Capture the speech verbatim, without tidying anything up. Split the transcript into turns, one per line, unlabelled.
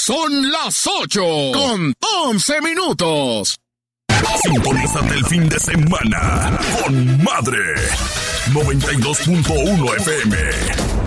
Son las ocho con once minutos.
Sintonízate el fin de semana con Madre noventa y dos punto uno F M.